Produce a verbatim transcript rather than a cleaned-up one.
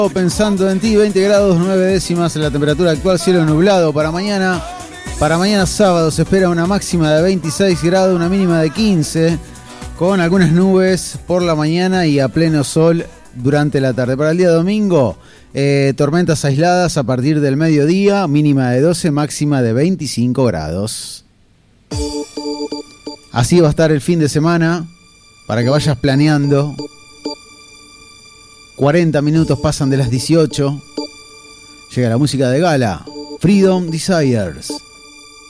Pensando en ti, veinte grados nueve décimas en la temperatura actual, cielo nublado para mañana. Para mañana sábado se espera una máxima de veintiséis grados, una mínima de quince, con algunas nubes por la mañana y a pleno sol durante la tarde. Para el día domingo, eh, tormentas aisladas a partir del mediodía, mínima de doce, máxima de veinticinco grados. Así va a estar el fin de semana, para que vayas planeando. cuarenta minutos pasan de las dieciocho. Llega la música de gala, Freedom Desires.